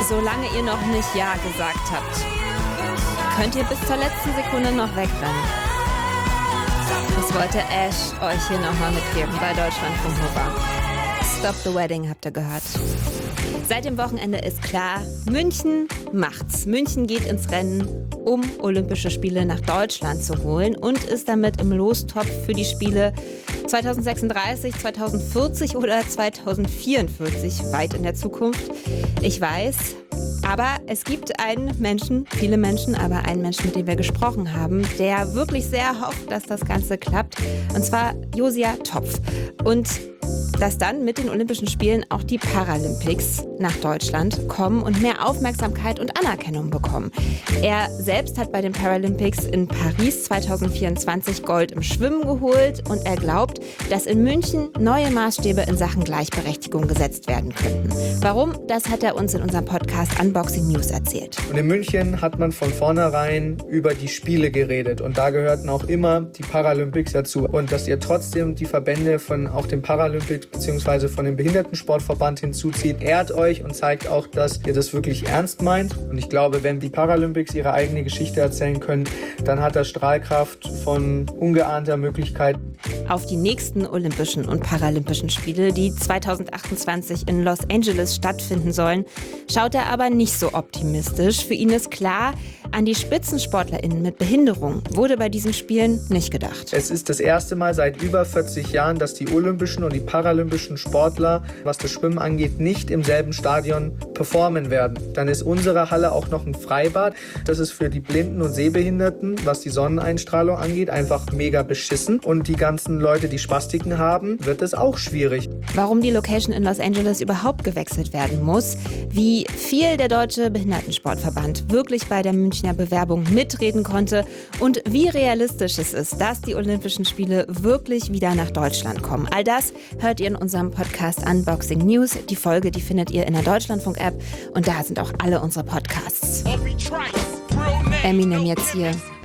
Solange ihr noch nicht Ja gesagt habt, könnt ihr bis zur letzten Sekunde noch wegrennen. Das wollte Ash euch hier nochmal mitgeben bei Deutschlandfunk Nova. Stop the Wedding habt ihr gehört. Seit dem Wochenende ist klar, München macht's. München geht ins Rennen, um Olympische Spiele nach Deutschland zu holen und ist damit im Lostopf für die Spiele 2036, 2040 oder 2044, weit in der Zukunft. Ich weiß, aber es gibt einen Menschen, viele Menschen, aber einen Menschen, mit dem wir gesprochen haben, der wirklich sehr hofft, dass das Ganze klappt. Und zwar Josia Topf. Und dass dann mit den Olympischen Spielen auch die Paralympics nach Deutschland kommen und mehr Aufmerksamkeit und Anerkennung bekommen. Er selbst hat bei den Paralympics in Paris 2024 Gold im Schwimmen geholt und er glaubt, dass in München neue Maßstäbe in Sachen Gleichberechtigung gesetzt werden könnten. Warum? Das hat er uns in unserem Podcast Unboxing News erzählt. Und in München hat man von vornherein über die Spiele geredet und da gehörten auch immer die Paralympics dazu. Und dass ihr trotzdem die Verbände von auch den Paralympics bzw. von dem Behindertensportverband hinzuzieht, ehrt euch und zeigt auch, dass ihr das wirklich ernst meint. Und ich glaube, wenn die Paralympics ihre eigene Geschichte erzählen können, dann hat das Strahlkraft von ungeahnter Möglichkeit. Auf die nächsten Olympischen und Paralympischen Spiele, die 2028 in Los Angeles stattfinden sollen, schaut er aber nicht so optimistisch. Für ihn ist klar, an die SpitzensportlerInnen mit Behinderung wurde bei diesen Spielen nicht gedacht. Es ist das erste Mal seit über 40 Jahren, dass die olympischen und die paralympischen Sportler, was das Schwimmen angeht, nicht im selben Stadion performen werden. Dann ist unsere Halle auch noch ein Freibad. Das ist für die Blinden und Sehbehinderten, was die Sonneneinstrahlung angeht, einfach mega beschissen. Und die ganzen Leute, die Spastiken haben, wird es auch schwierig. Warum die Location in Los Angeles überhaupt gewechselt werden muss, wie viel der Deutsche Behindertensportverband wirklich bei der Münchner Bewerbung mitreden konnte und wie realistisch es ist, dass die Olympischen Spiele wirklich wieder nach Deutschland kommen. All das hört ihr in unserem Podcast Unboxing News. Die Folge, die findet ihr in der Deutschlandfunk-App und da sind auch alle unsere Podcasts. Eminem jetzt hier.